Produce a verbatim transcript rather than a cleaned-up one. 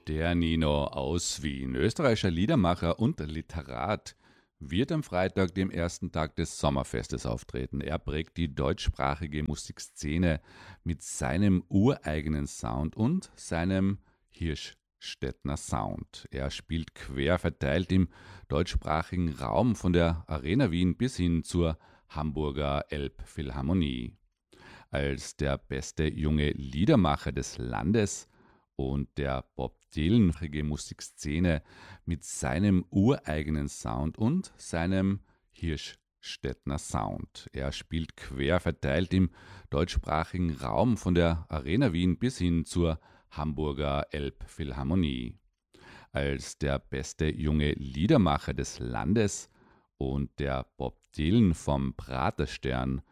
Der Nino aus Wien, österreichischer Liedermacher und Literat, wird am Freitag, dem ersten Tag des Sommerfestes, auftreten. Er prägt die deutschsprachige Musikszene mit seinem ureigenen Sound und seinem Hirschstädtner Sound. Er spielt quer verteilt im deutschsprachigen Raum von der Arena Wien bis hin zur Hamburger Elbphilharmonie. Als der beste junge Liedermacher des Landes und der Bob Dylan-artige Musikszene mit seinem ureigenen Sound und seinem Hirschstädtner Sound. Er spielt quer verteilt im deutschsprachigen Raum von der Arena Wien bis hin zur Hamburger Elbphilharmonie. Als der beste junge Liedermacher des Landes und der Bob Dylan vom Praterstern